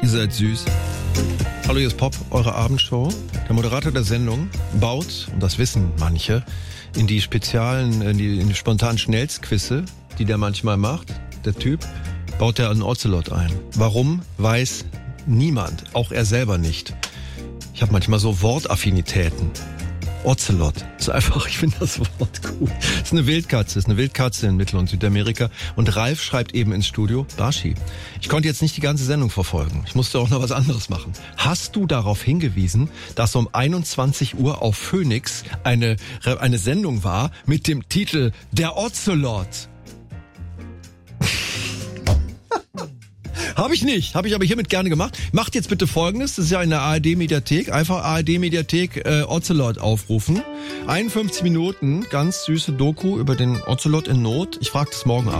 Ihr seid süß. Hallo, hier ist Pop, eure Abendshow. Der Moderator der Sendung baut, und das wissen manche, in die spontanen Schnellsquizze, die der manchmal macht, der Typ, baut er einen Ocelot ein. Warum, weiß niemand, auch er selber nicht. Ich habe manchmal so Wortaffinitäten. Ocelot. Ist einfach, ich finde das Wort gut. Ist eine Wildkatze in Mittel- und Südamerika. Und Ralf schreibt eben ins Studio, Barschi, ich konnte jetzt nicht die ganze Sendung verfolgen. Ich musste auch noch was anderes machen. Hast du darauf hingewiesen, dass um 21 Uhr auf Phoenix eine Sendung war mit dem Titel Der Ocelot? Habe ich nicht. Habe ich aber hiermit gerne gemacht. Macht jetzt bitte Folgendes. Das ist ja in der ARD-Mediathek. Einfach ARD-Mediathek Ocelot aufrufen. 51 Minuten, ganz süße Doku über den Ocelot in Not. Ich frage das morgen Abend.